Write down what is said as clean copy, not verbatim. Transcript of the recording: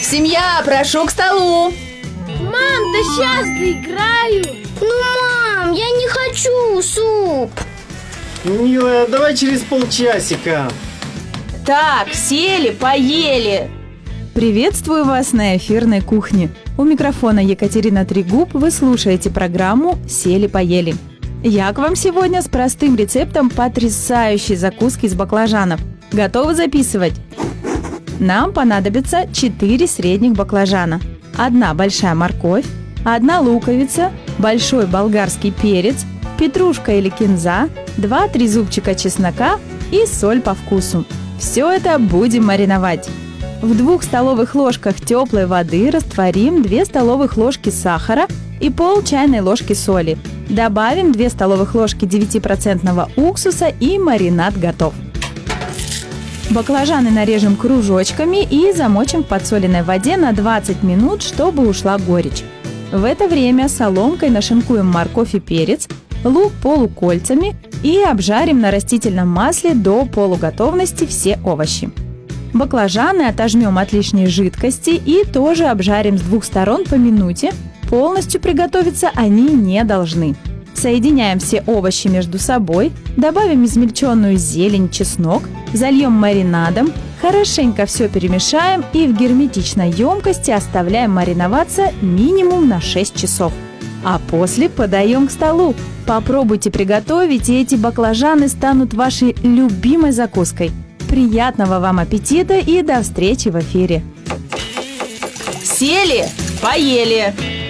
Семья, прошу к столу. Мам, да сейчас доиграю. Мам, я не хочу суп. Милая, давай через полчасика. Так, сели, поели. Приветствую вас на эфирной кухне. У микрофона Екатерина Трегуб. Вы слушаете программу «Сели-поели». Я к вам сегодня с простым рецептом потрясающей закуски из баклажанов. Готовы записывать? Нам понадобится 4 средних баклажана, 1 большая морковь, 1 луковица, большой болгарский перец, петрушка или кинза, 2-3 зубчика чеснока и соль по вкусу. Все это будем мариновать. В 2 столовых ложках теплой воды растворим 2 столовых ложки сахара и пол чайной ложки соли. Добавим 2 столовых ложки 9% уксуса и маринад готов. Баклажаны нарежем кружочками и замочим в подсоленной воде на 20 минут, чтобы ушла горечь. В это время соломкой нашинкуем морковь и перец, лук полукольцами и обжарим на растительном масле до полуготовности все овощи. Баклажаны отожмем от лишней жидкости и тоже обжарим с 2 сторон по минуте. Полностью приготовиться они не должны. Соединяем все овощи между собой, добавим измельченную зелень, чеснок, зальем маринадом, хорошенько все перемешаем и в герметичной емкости оставляем мариноваться минимум на 6 часов. А после подаем к столу. Попробуйте приготовить, и эти баклажаны станут вашей любимой закуской. Приятного вам аппетита и до встречи в эфире! Сели, поели.